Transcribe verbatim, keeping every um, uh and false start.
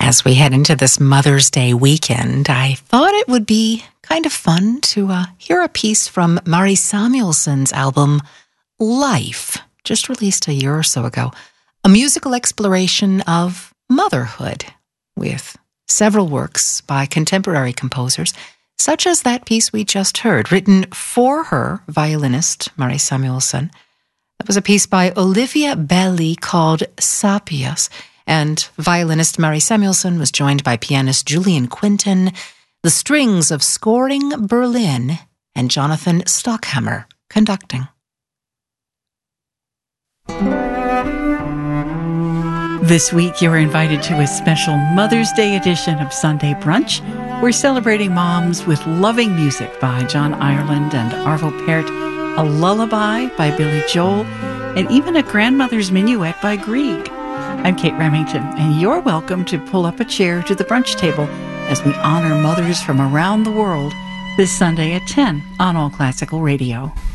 As we head into this Mother's Day weekend, I thought it would be kind of fun to uh, hear a piece from Mari Samuelson's album, Life, just released a year or so ago. A musical exploration of motherhood with several works by contemporary composers, such as that piece we just heard, written for her violinist, Mari Samuelson. That was a piece by Olivia Belli called Sapias, and violinist Mari Samuelson was joined by pianist Julian Quinton, the strings of Scoring Berlin, and Jonathan Stockhammer conducting. This week, you're invited to a special Mother's Day edition of Sunday Brunch. We're celebrating moms with loving music by John Ireland and Arvo Pärt, a lullaby by Billy Joel, and even a grandmother's minuet by Grieg. I'm Kate Remington, and you're welcome to pull up a chair to the brunch table as we honor mothers from around the world this Sunday at ten on All Classical Radio.